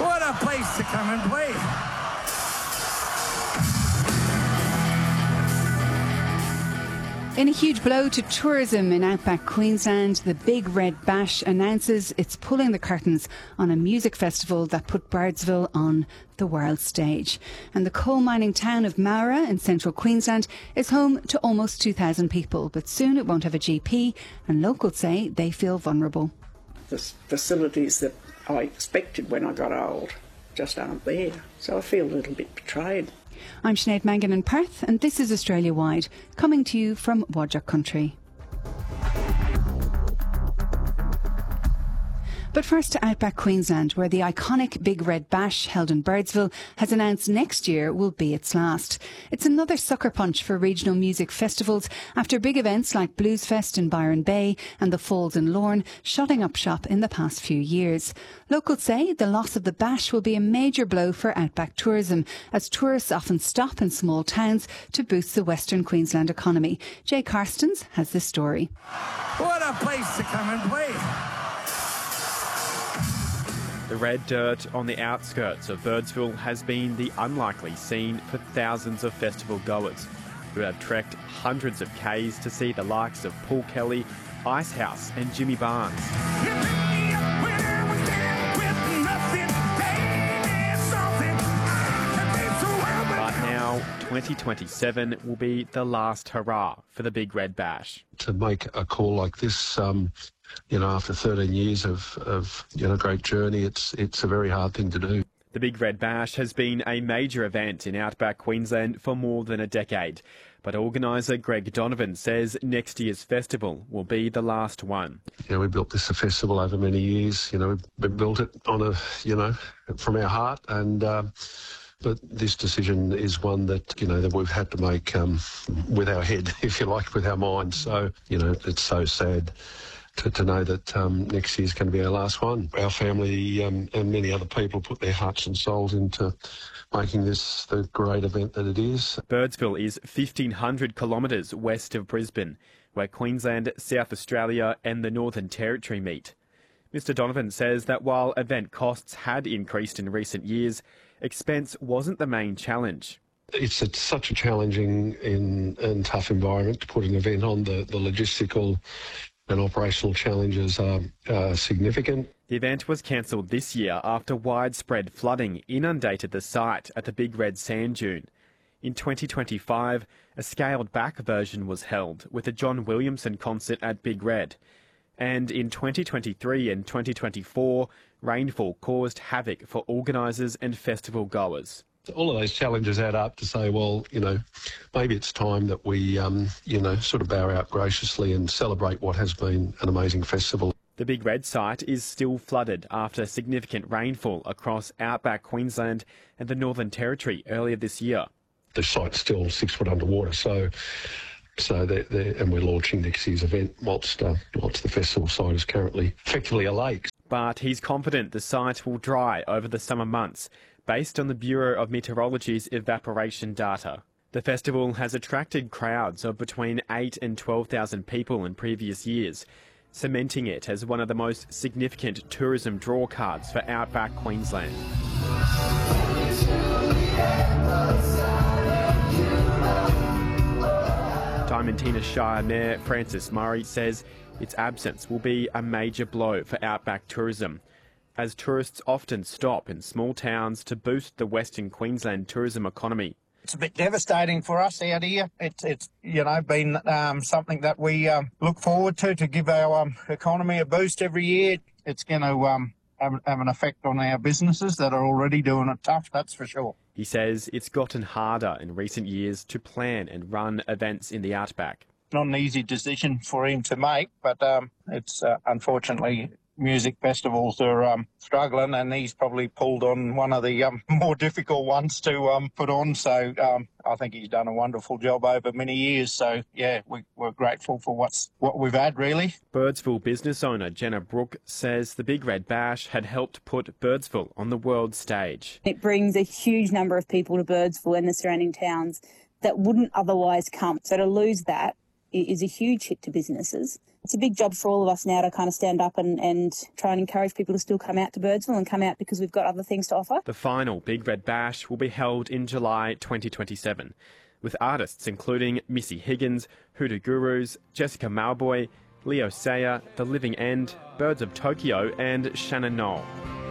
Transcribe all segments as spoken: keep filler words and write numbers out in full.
What a place to come and play. In a huge blow to tourism in outback Queensland, the Big Red Bash announces it's pulling the curtains on a music festival that put Birdsville on the world stage. And the coal mining town of Mowra in central Queensland is home to almost two thousand people, but soon it won't have a G P, and locals say they feel vulnerable. The facilities that I expected when I got old just aren't there, so I feel a little bit betrayed. I'm Sinead Mangan in Perth, and this is Australia Wide, coming to you from Wadjuk Country. But first to outback Queensland, where the iconic Big Red Bash held in Birdsville has announced next year will be its last. It's another sucker punch for regional music festivals after big events like Bluesfest in Byron Bay and the Falls in Lorne shutting up shop in the past few years. Locals say the loss of the Bash will be a major blow for outback tourism, as tourists often stop in small towns to boost the Western Queensland economy. Jay Karstens has this story. What a place to come and play. The red dirt on the outskirts of Birdsville has been the unlikely scene for thousands of festival goers who have trekked hundreds of k's to see the likes of Paul Kelly, Icehouse and Jimmy Barnes. But now, twenty twenty-seven will be the last hurrah for the Big Red Bash. To make a call like this, um, you know, after thirteen years of, of you know, great journey, it's it's a very hard thing to do. The Big Red Bash has been a major event in outback Queensland for more than a decade. But organiser Greg Donovan says next year's festival will be the last one. You know, we built this festival over many years. You know, we built it on a, you know, from our heart. And uh, but this decision is one that, you know, that we've had to make um, with our head, if you like, with our mind. So, you know, it's so sad to, to know that um, next year's going to be our last one. Our family um, and many other people put their hearts and souls into making this the great event that it is. Birdsville is fifteen hundred kilometres west of Brisbane, where Queensland, South Australia and the Northern Territory meet. Mister Donovan says that while event costs had increased in recent years, expense wasn't the main challenge. It's a, such a challenging and, and tough environment to put an event on. The, the logistical and operational challenges are uh, significant. The event was cancelled this year after widespread flooding inundated the site at the Big Red Sand Dune. In twenty twenty-five, a scaled-back version was held with a John Williamson concert at Big Red. And in twenty twenty-three and twenty twenty-four, rainfall caused havoc for organisers and festival goers. All of those challenges add up to say, well, you know, maybe it's time that we, um, you know, sort of bow out graciously and celebrate what has been an amazing festival. The Big Red site is still flooded after significant rainfall across outback Queensland and the Northern Territory earlier this year. The site's still six foot underwater, so so they're, they're, and we're launching next year's event whilst, uh, whilst the festival site is currently effectively a lake. But he's confident the site will dry over the summer months, based on the Bureau of Meteorology's evaporation data. The festival has attracted crowds of between eight and twelve thousand people in previous years, cementing it as one of the most significant tourism draw cards for outback Queensland. Diamantina Shire Mayor Francis Murray says its absence will be a major blow for outback tourism, as tourists often stop in small towns to boost the Western Queensland tourism economy. It's a bit devastating for us out here. It's, it's you know, been um, something that we um, look forward to, to give our um, economy a boost every year. It's going to um, have, have an effect on our businesses that are already doing it tough, that's for sure. He says it's gotten harder in recent years to plan and run events in the outback. Not an easy decision for him to make, but um, it's uh, unfortunately music festivals are um, struggling, and he's probably pulled on one of the um, more difficult ones to um, put on. So um, I think he's done a wonderful job over many years. So, yeah, we, we're grateful for what's what we've had, really. Birdsville business owner Jenna Brooke says the Big Red Bash had helped put Birdsville on the world stage. It brings a huge number of people to Birdsville and the surrounding towns that wouldn't otherwise come. So to lose that is a huge hit to businesses. It's a big job for all of us now to kind of stand up and, and try and encourage people to still come out to Birdsville and come out because we've got other things to offer. The final Big Red Bash will be held in July twenty twenty-seven, with artists including Missy Higgins, Hoodoo Gurus, Jessica Malboy, Leo Sayer, The Living End, Birds of Tokyo and Shannon Knoll.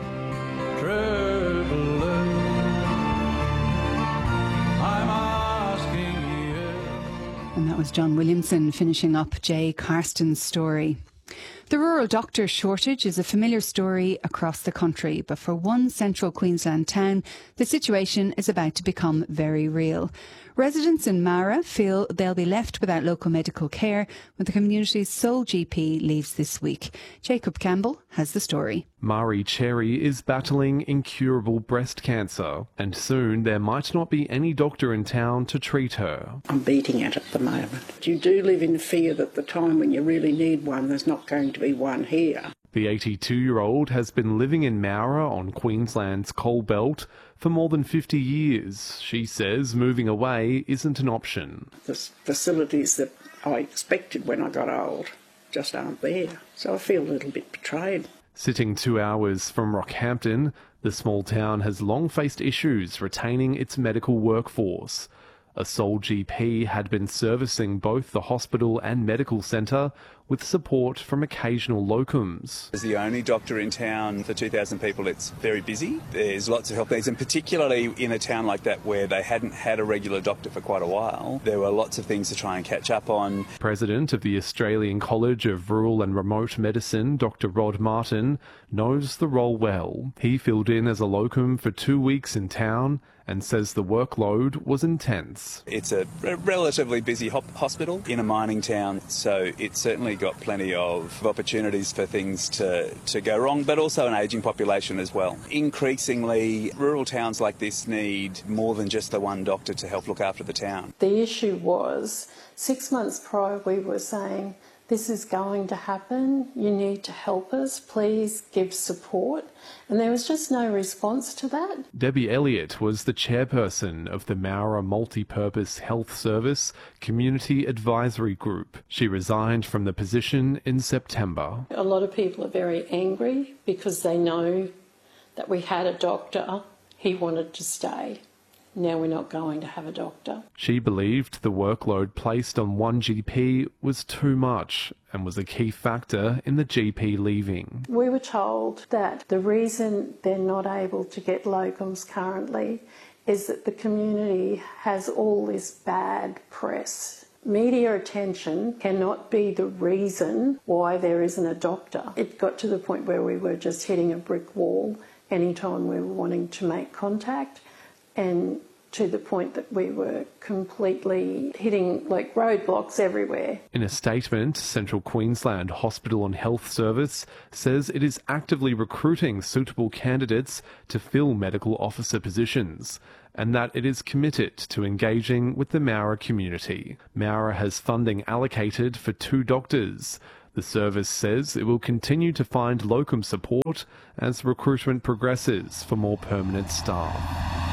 And that was John Williamson finishing up Jay Carston's story. The rural doctor shortage is a familiar story across the country, but for one central Queensland town, the situation is about to become very real. Residents in Mara feel they'll be left without local medical care when the community's sole G P leaves this week. Jacob Campbell has the story. Mari Cherry is battling incurable breast cancer, and soon there might not be any doctor in town to treat her. I'm beating it at the moment. You do live in fear that the time when you really need one, there's not going to be one here. The eighty-two-year-old has been living in Mara on Queensland's coal belt for more than fifty years. She says moving away isn't an option. The facilities that I expected when I got old just aren't there, so I feel a little bit betrayed. Sitting two hours from Rockhampton, the small town has long faced issues retaining its medical workforce. A sole G P had been servicing both the hospital and medical centre with support from occasional locums. As the only doctor in town for two thousand people, it's very busy. There's lots of help needs, and particularly in a town like that where they hadn't had a regular doctor for quite a while, there were lots of things to try and catch up on. President of the Australian College of Rural and Remote Medicine, Doctor Rod Martin, knows the role well. He filled in as a locum for two weeks in town and says the workload was intense. It's a relatively busy hospital in a mining town, so it's certainly got plenty of opportunities for things to, to go wrong, but also an ageing population as well. Increasingly, rural towns like this need more than just the one doctor to help look after the town. The issue was, six months prior we were saying, this is going to happen, you need to help us, please give support. And there was just no response to that. Debbie Elliott was the chairperson of the Mara Multi-Purpose Health Service Community Advisory Group. She resigned from the position in September. A lot of people are very angry because they know that we had a doctor, he wanted to stay. Now we're not going to have a doctor. She believed the workload placed on one G P was too much and was a key factor in the G P leaving. We were told that the reason they're not able to get locums currently is that the community has all this bad press. Media attention cannot be the reason why there isn't a doctor. It got to the point where we were just hitting a brick wall anytime we were wanting to make contact, and to the point that we were completely hitting like roadblocks everywhere. In a statement, Central Queensland Hospital and Health Service says it is actively recruiting suitable candidates to fill medical officer positions, and that it is committed to engaging with the Mara community. Mara has funding allocated for two doctors. The service says it will continue to find locum support as recruitment progresses for more permanent staff.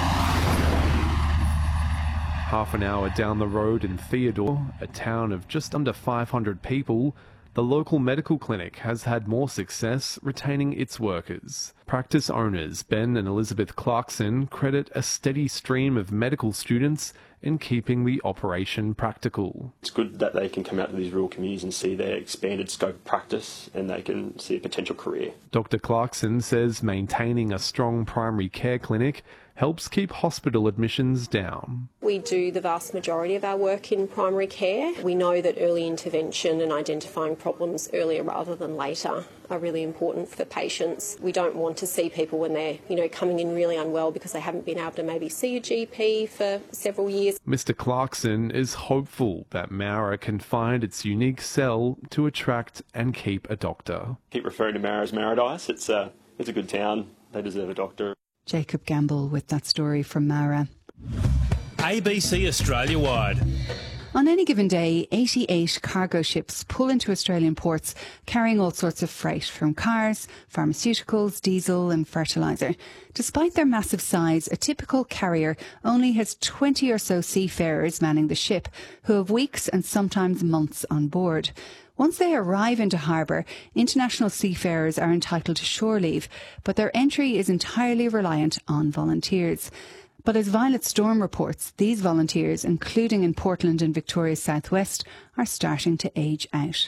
Half an hour down the road in Theodore, a town of just under five hundred people, the local medical clinic has had more success retaining its workers. Practice owners Ben and Elizabeth Clarkson credit a steady stream of medical students in keeping the operation practical. It's good that they can come out to these rural communities and see their expanded scope of practice, and they can see a potential career. Doctor Clarkson says maintaining a strong primary care clinic helps keep hospital admissions down. We do the vast majority of our work in primary care. We know that early intervention and identifying problems earlier rather than later are really important for patients. We don't want to see people when they're, you know, coming in really unwell because they haven't been able to maybe see a G P for several years. Mister Clarkson is hopeful that Mara can find its unique sell to attract and keep a doctor. Keep referring to Mara as Maradise. It's a, it's a good town. They deserve a doctor. Jacob Gamble with that story from Mara. A B C Australia-wide. On any given day, eighty-eight cargo ships pull into Australian ports carrying all sorts of freight, from cars, pharmaceuticals, diesel and fertiliser. Despite their massive size, a typical carrier only has twenty or so seafarers manning the ship, who have weeks and sometimes months on board. Once they arrive into harbour, international seafarers are entitled to shore leave, but their entry is entirely reliant on volunteers. But as Violet Storm reports, these volunteers, including in Portland and Victoria's southwest, are starting to age out.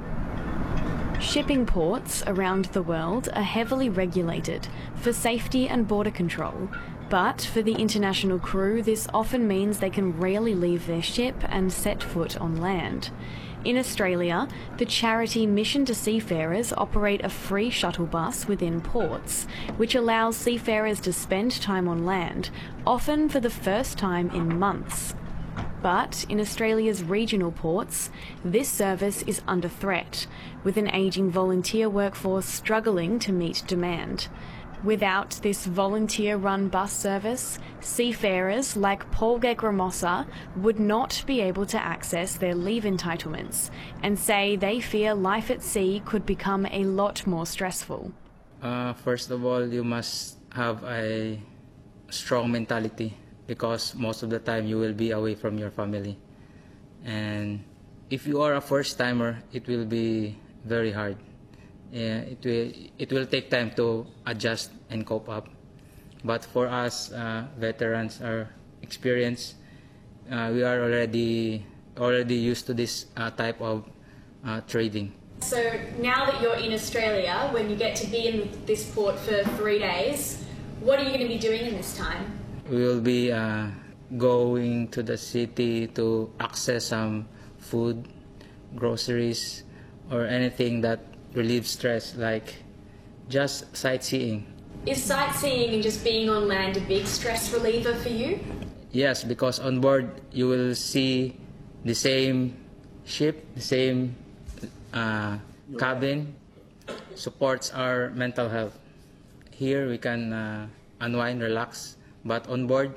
Shipping ports around the world are heavily regulated for safety and border control. But for the international crew, this often means they can rarely leave their ship and set foot on land. In Australia, the charity Mission to Seafarers operate a free shuttle bus within ports, which allows seafarers to spend time on land, often for the first time in months. But in Australia's regional ports, this service is under threat, with an ageing volunteer workforce struggling to meet demand. Without this volunteer-run bus service, seafarers like Paul Gegramosa would not be able to access their leave entitlements and say they fear life at sea could become a lot more stressful. Uh, first of all, you must have a strong mentality because most of the time you will be away from your family. And if you are a first-timer, it will be very hard. Yeah, it will it will take time to adjust and cope up. But for us uh, veterans, our experience, uh, we are already already used to this uh, type of uh, trading. So now that you're in Australia, when you get to be in this port for three days, what are you going to be doing in this time? We will be uh, going to the city to access some food, groceries, or anything that relieve stress, like just sightseeing. Is sightseeing and just being on land a big stress reliever for you? Yes, because on board you will see the same ship, the same uh, cabin, supports our mental health. Here we can uh, unwind, relax, but on board,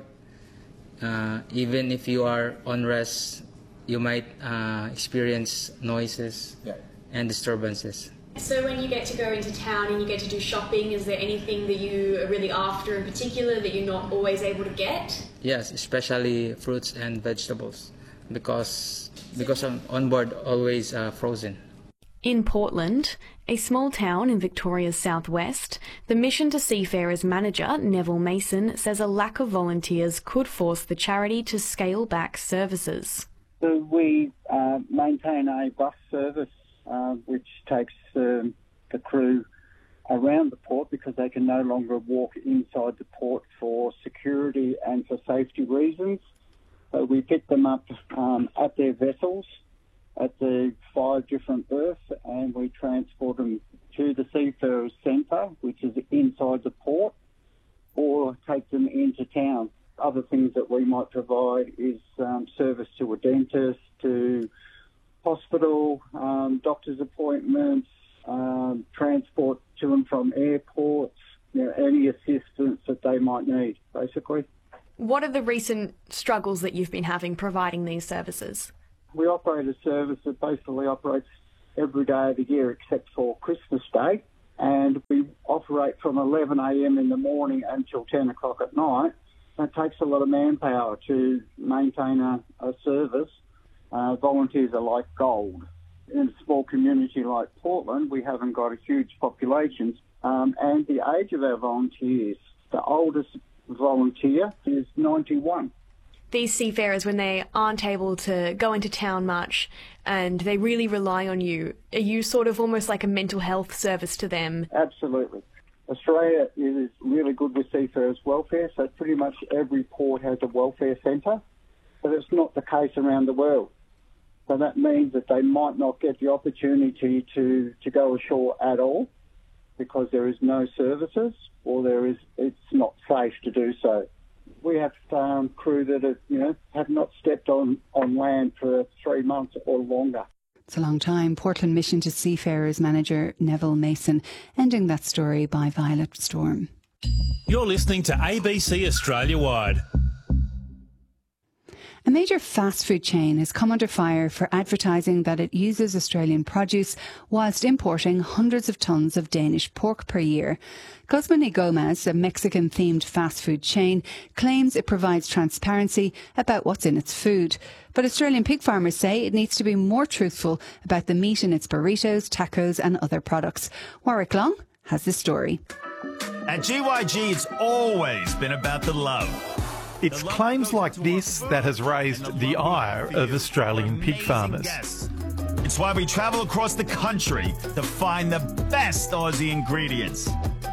uh, even if you are on rest, you might uh, experience noises yeah. and disturbances. So when you get to go into town and you get to do shopping, is there anything that you are really after in particular that you're not always able to get? Yes, especially fruits and vegetables, because because on, on board always uh, frozen. In Portland, a small town in Victoria's southwest, the Mission to Seafarers manager, Neville Mason, says a lack of volunteers could force the charity to scale back services. So we uh, maintain a bus service Uh, which takes um, the crew around the port because they can no longer walk inside the port for security and for safety reasons. So we pick them up um, at their vessels at the five different berths and we transport them to the Seafarers Centre, which is inside the port, or take them into town. Other things that we might provide is um, service to a dentist, to hospital, um, doctor's appointments, um, transport to and from airports, you know, any assistance that they might need, basically. What are the recent struggles that you've been having providing these services? We operate a service that basically operates every day of the year except for Christmas Day, and we operate from eleven a m in the morning until ten o'clock at night. That takes a lot of manpower to maintain a, a service. Uh, volunteers are like gold. In a small community like Portland, we haven't got a huge population, um, and the age of our volunteers, the oldest volunteer is ninety-one. These seafarers, when they aren't able to go into town much and they really rely on you, are you sort of almost like a mental health service to them? Absolutely. Australia is really good with seafarers' welfare, so pretty much every port has a welfare centre, but it's not the case around the world. So that means that they might not get the opportunity to, to go ashore at all because there is no services or there is it's not safe to do so. We have um, crew that have, you know, have not stepped on, on land for three months or longer. It's a long time. Portland Mission to Seafarers manager Neville Mason, ending that story by Violet Storm. You're listening to A B C Australia Wide. A major fast food chain has come under fire for advertising that it uses Australian produce whilst importing hundreds of tonnes of Danish pork per year. Guzman y Gomez, a Mexican-themed fast food chain, claims it provides transparency about what's in its food. But Australian pig farmers say it needs to be more truthful about the meat in its burritos, tacos and other products. Warwick Long has the story. At G Y G, it's always been about the love. It's claims like this that has raised the ire of Australian pig farmers. It's why we travel across the country to find the best Aussie ingredients.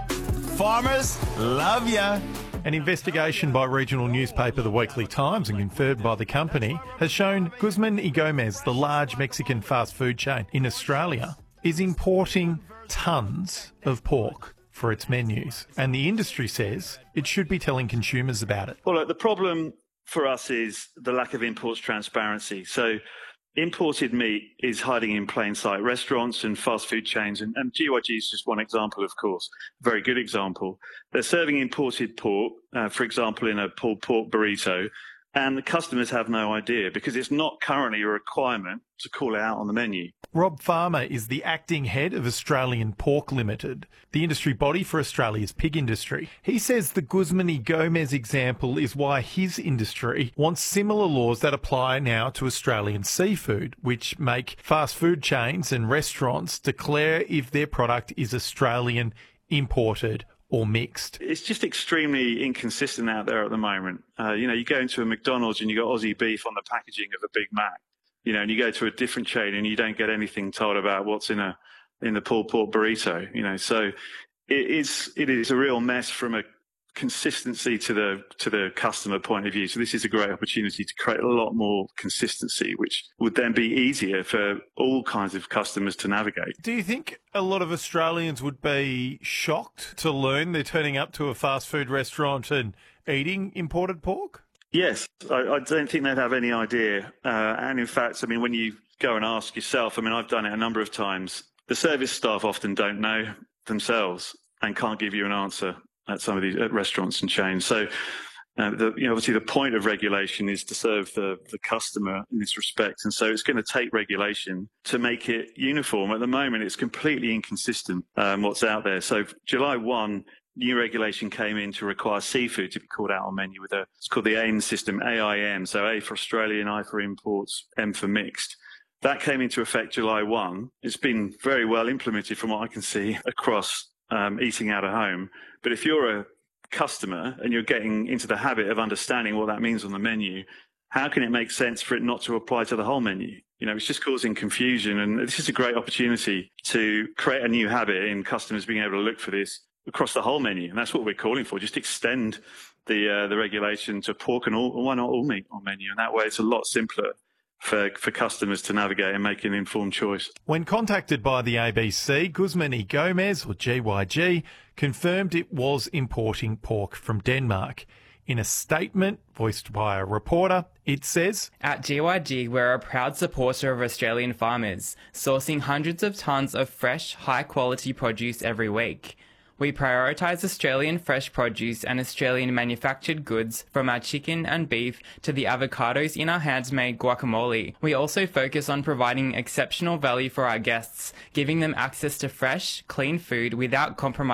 Farmers love ya. An investigation by regional newspaper The Weekly Times and confirmed by the company has shown Guzman y Gomez, the large Mexican fast food chain in Australia, is importing tonnes of pork for its menus, and the industry says it should be telling consumers about it. Well, look, the problem for us is the lack of imports transparency. So imported meat is hiding in plain sight. Restaurants and fast food chains, and, and G Y G is just one example, of course, a very good example. They're serving imported pork, uh, for example, in a pulled pork burrito, and the customers have no idea because it's not currently a requirement to call it out on the menu. Rob Farmer is the acting head of Australian Pork Limited, the industry body for Australia's pig industry. He says the Guzman y Gomez example is why his industry wants similar laws that apply now to Australian seafood, which make fast food chains and restaurants declare if their product is Australian, imported or mixed. It's just extremely inconsistent out there at the moment. Uh, you know, you go into a McDonald's and you got Aussie beef on the packaging of a Big Mac. You know, and you go to a different chain and you don't get anything told about what's in a in the pulled pork burrito. You know, so it is it is a real mess from a consistency to the to the customer point of view. So this is a great opportunity to create a lot more consistency, which would then be easier for all kinds of customers to navigate. Do you think a lot of Australians would be shocked to learn they're turning up to a fast food restaurant and eating imported pork? Yes, I, I don't think they'd have any idea. Uh, and in fact, I mean, when you go and ask yourself, I mean, I've done it a number of times. The service staff often don't know themselves and can't give you an answer at some of these at restaurants and chains. So, uh, the, you know, obviously the point of regulation is to serve the, the customer in this respect. And so it's going to take regulation to make it uniform. At the moment, it's completely inconsistent, um, what's out there. So July first, new regulation came in to require seafood to be called out on menu with a, it's called the A I M system, A I M, so A for Australian, I for imports, M for mixed. That came into effect July first. It's been very well implemented from what I can see across um, eating out of home. But if you're a customer and you're getting into the habit of understanding what that means on the menu, how can it make sense for it not to apply to the whole menu? You know, it's just causing confusion, and this is a great opportunity to create a new habit in customers being able to look for this across the whole menu, and that's what we're calling for. Just extend the uh, the regulation to pork and all, why not all meat on menu, and that way it's a lot simpler for for customers to navigate and make an informed choice. When contacted by the A B C, Guzman y Gomez, or G Y G, confirmed it was importing pork from Denmark. In a statement voiced by a reporter, it says, "At G Y G, we're a proud supporter of Australian farmers, sourcing hundreds of tonnes of fresh, high-quality produce every week. We prioritise Australian fresh produce and Australian manufactured goods, from our chicken and beef to the avocados in our handmade guacamole. We also focus on providing exceptional value for our guests, giving them access to fresh, clean food without compromising